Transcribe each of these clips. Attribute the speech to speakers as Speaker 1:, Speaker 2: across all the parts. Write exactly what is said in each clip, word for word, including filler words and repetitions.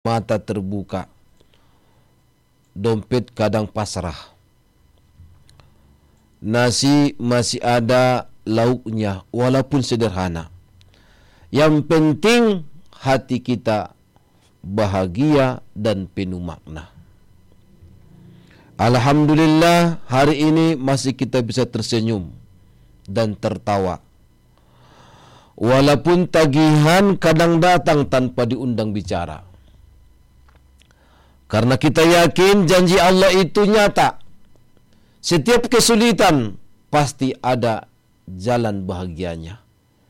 Speaker 1: mata terbuka, dompet kadang pasrah, nasi masih ada lauknya walaupun sederhana. Yang penting hati kita bahagia dan penuh makna. Alhamdulillah hari ini masih kita bisa tersenyum dan tertawa. Walaupun tagihan kadang datang tanpa diundang bicara. Karena kita yakin janji Allah itu nyata. Setiap kesulitan pasti ada jalan bahagianya.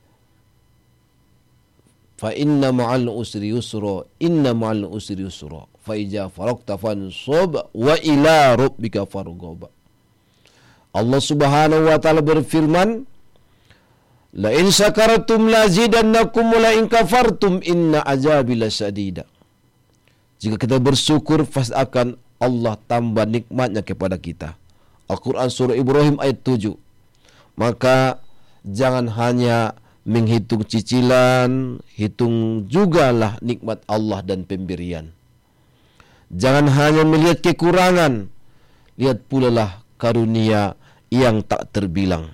Speaker 1: Fa inna ma'al usri yusra, inna ma'al usri yusra. Fa idza faragta fansab wa ila rabbika farghab. Allah Subhanahu wa taala berfirman, la in syakartum lazidannakum wa la in kafartum inna azabi lasyadid. Jika kita bersyukur, pasti akan Allah tambah nikmatnya kepada kita. Al-Quran surah Ibrahim ayat tujuh. Maka jangan hanya menghitung cicilan, hitung jugalah nikmat Allah dan pemberian. Jangan hanya melihat kekurangan, lihat pula lah karunia yang tak terbilang.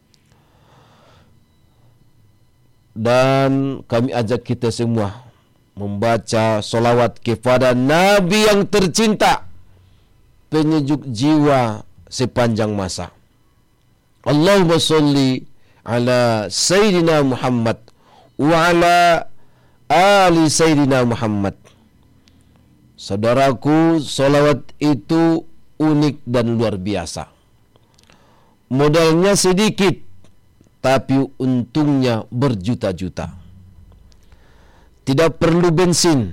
Speaker 1: Dan kami ajak kita semua membaca solawat kepada Nabi yang tercinta, penyejuk jiwa sepanjang masa. Allahumma sholli ala Sayyidina Muhammad wa ala ali Sayyidina Muhammad. Saudaraku, solawat itu unik dan luar biasa. Modalnya sedikit, tapi untungnya berjuta-juta. Tidak perlu bensin,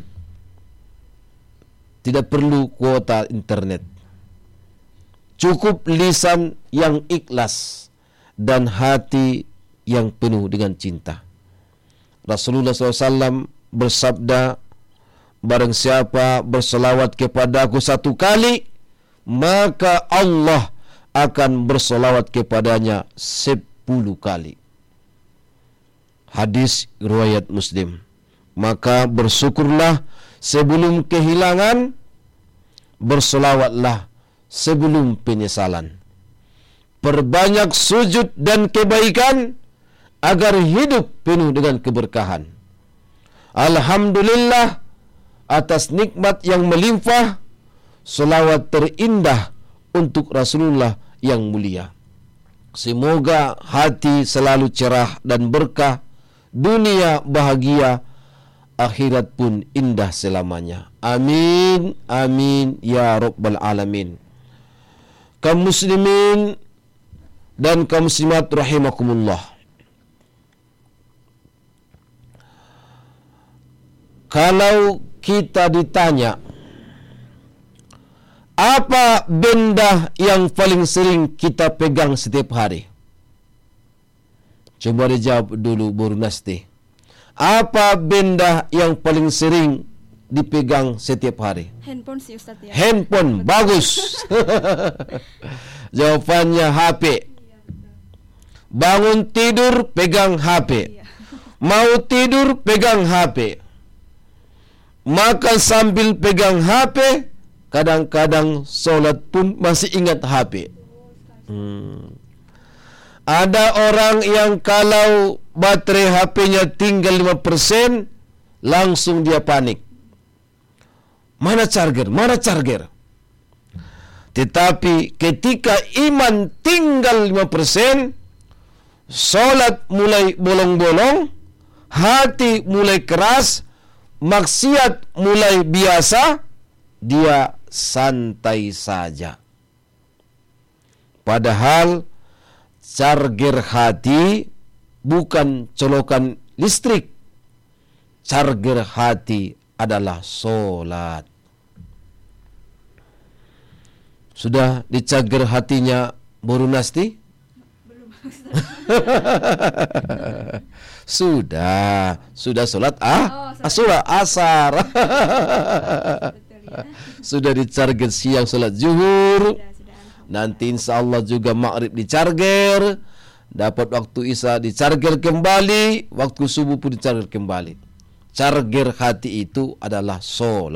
Speaker 1: tidak perlu kuota internet. Cukup lisan yang ikhlas dan hati yang penuh dengan cinta. Rasulullah shallallahu alaihi wasallam bersabda, barang siapa berselawat kepadaku satu kali, maka Allah akan berselawat kepadanya sepuluh kali. Hadis riwayat Muslim. Maka bersyukurlah sebelum kehilangan, berselawatlah sebelum penyesalan. Perbanyak sujud dan kebaikan agar hidup penuh dengan keberkahan. Alhamdulillah atas nikmat yang melimpah, selawat terindah untuk Rasulullah yang mulia. Semoga hati selalu cerah dan berkah, dunia bahagia, akhirat pun indah selamanya. Amin, amin, ya Rabbal Alamin. Kaum muslimin dan kaum muslimat rahimakumullah. Kalau kita ditanya, apa benda yang paling sering kita pegang setiap hari? Coba dijawab dulu, Bu Nasti. Apa benda yang paling sering dipegang setiap hari?
Speaker 2: Handphone sih Ustaz ya.
Speaker 1: Handphone, bagus. Jawabannya H P. Bangun tidur pegang H P. Mau tidur pegang H P. Makan sambil pegang H P. Kadang-kadang sholat pun masih ingat H P. Hmm. Ada orang yang kalau baterai H P-nya tinggal lima persen, langsung dia panik. Mana charger? Mana charger? Tetapi ketika iman tinggal lima persen, sholat mulai bolong-bolong, hati mulai keras, maksiat mulai biasa, dia santai saja. Padahal charger hati bukan colokan listrik. Charger hati adalah solat. Sudah dicharger hatinya Bu Nasti?
Speaker 2: Belum.
Speaker 1: Sudah, sudah solat ah,
Speaker 2: Oh,
Speaker 1: sudah asar.
Speaker 2: Betul ya.
Speaker 1: Sudah dicharger siang solat zuhur.
Speaker 2: Sudah, sudah.
Speaker 1: Nanti insya Allah juga maghrib dicharger, dapat waktu isya dicharger kembali, waktu subuh pun dicharger kembali. charger hati itu adalah sholat.